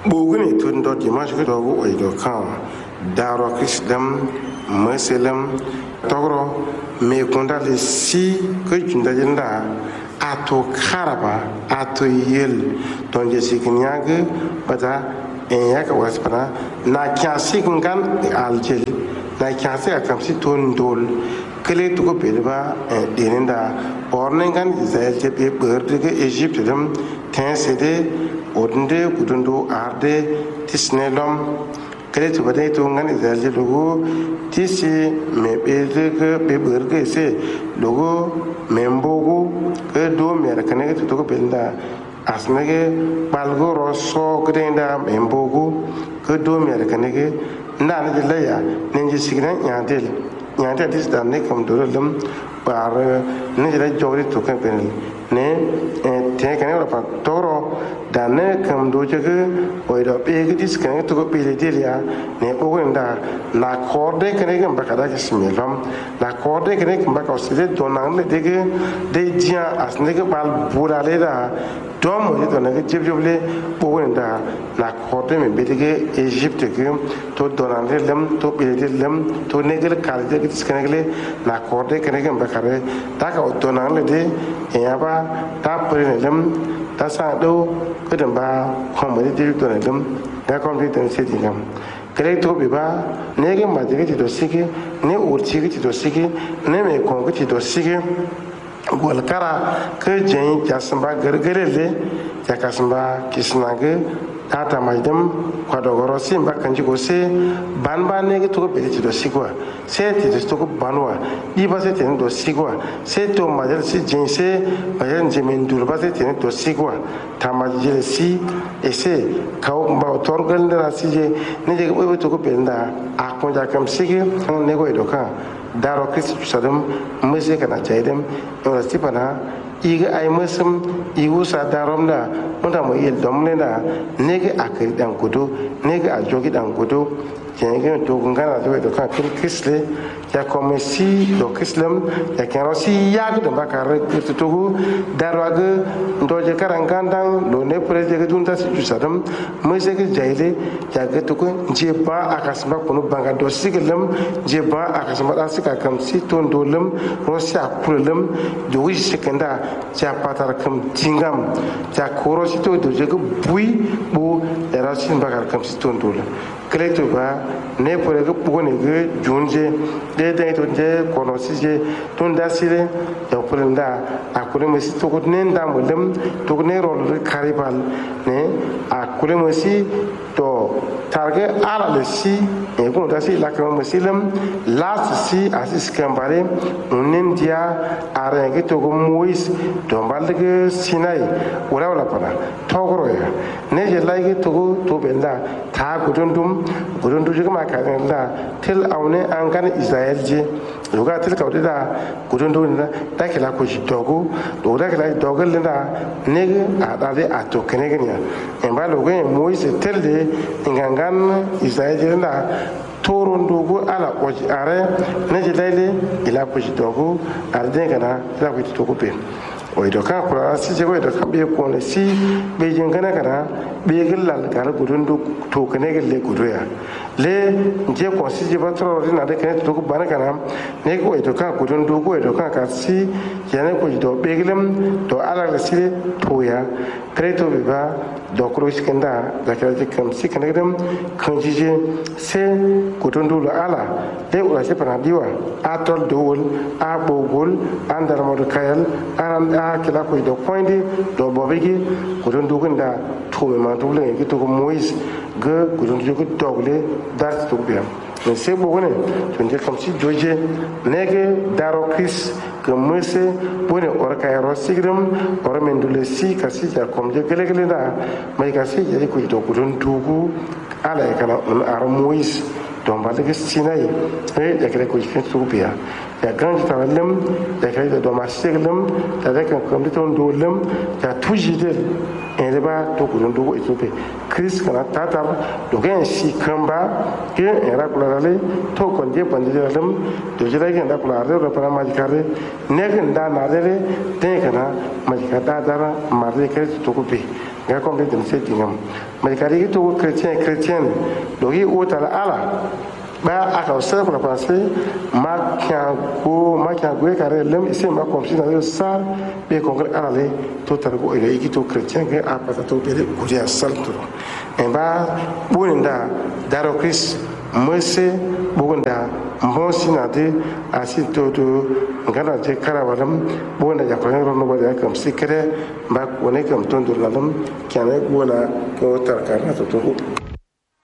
bogune tun do dimanche ko do o do kan daro krisdam meselam togro me kondale si ko junda jenda ato karaba ato yel ton je siknyage bata en yaka waspana na kyasi kungan aljel na kyasi akamsi ton dol kele to ko belba denenda ornengan israel je be berde ke egypte dam tensede odnde kudundo arde tisnelom kele to bade to ngan israel je logo tisi me berde ke be berde se logo membogo ke do mer kanege to ko belda asnege balgo rosso gdenda membogo ke do mer kanege nana je laya nenje signa nyandel nyanda dis dan ne kam do lam par ne jira jori to kan pen ne te kan ora pa toro dan ne kam do je ke oi do pe ke dis kan to ko pe le delia ne o wenda la corde kan ne ba kada ke smelam la corde kan ne ba ka osile donan le de ke de dia as ne ke bal burale da dom ne to ne ke jibjule o wenda la corde me be de ke egypte ke to donan le lam to pe le lam to ne ke kalde skenegele na corde kenegen bakare ta ka otonan le de ya ba ta pre lem ta sa do kedem ba khom de to lem da kom de ten se dingam kele to be ba nege ma de ti do sike ne urchi ti do sike ne me ko ti do sike gol kara ke jen jasamba gergere le ya kasamba kisnage tata majdam kwadogoro simba kanji go se banba ne to be ti do sikwa se ti to ko banwa di ba se tin do sikwa se to majal si jinse bayan jimin dur ba se tin do sikwa tamajil si ese kaw ba torgal na si je ne je bo to ko benda akon ja kam sige ne go do ka daro kris sadam mese kana chaidem ora sipana iga ay musum igu sa darom da munda mo yel domle da nege akari dan kudo nege a jogi dan kudo jenge to gungana to kan krisle ya komesi do krislam ya kerosi ya do bakare to darwaga ndoje karangandang lo ne preje ke dunta si sadam mese ke jaile ya ke to ko jeba akasma kono banga do sigelam jeba akasma asika kam si ton dolam rosia problem do wi sekenda ja patar kam tingam ja korosi to do je ko bui bu erasin bakar kam si ton dolam kreto ba ne pore ko pone ke junje de to je kono si je ton dasire ya pulenda akure mesi to ko nenda mulam to ne rol karibal ne akure mesi to targe ala le si e ko dasi la ko musilam las si asis kambare unen dia are ke to ko mois to balge sinai wala pana togoro ya ne je lai ke to benda ta gudundum je ma ka da til aune an kan israel je yoga til ka da gudundum da ke la ko ji dogo do da ke la dogo le da ne a da de ato kene gnya en ba lo ge mois tel de ngangan israel je da toron dogo ala oji are ne je laile ila ko ji dogo arde kana ila ko ji dogo pe o do ka kura si je do ka be ko ne si be jingana kana be gillal kala gudun to kane gelle gudoya le je ko si je batro rina de kane to ko bana kana ne ko do ka gudun dogo do ka si yana ko do be gilam to ala si to ya kreto be ba do kruis kenda da ka je kam si kane gam kanji je se gudun do ala le ura se pana diwa atol dowol a bogol andar mod kayal aram a kila ko do poindi do bobigi gudun do ganda to me ma to le ki to ko moise ge gudun do ko dogle dar to biam ne se bogone to nje kam si doje nege daro kris ke mese bone or kayro sigrim or mendule si kasi ja kom je gele gele da mai kasi je ko do gudun tugu ala kana ar moise don ba de sinai ya kare ko jikin subia ya ganji tawallem ya kare do masiglim ta da kan kom ton dolem ya tujide en ba to ko don do itope kris kana tata do gen si kamba ke era kulale to kon je bandiram do jira gen da kulare ro para majikare ne gen da na de kana majikata dara mare kare to ko be ga kom de se tingam mai ka ri to chrétien do ri o ta ala ba aka se pour penser ma kya go ka re lem ise ma kom si na yo sa be ko ala le to tar go ile ki to chrétien ga apa ta to pere o dia salto e ba buninda daro Christ mose bugunda mbon sinade asito to ngana je karawalam bona ya kono no ba ya kam sikre ba woni kam tondo lalam kyane bona ko tarkana to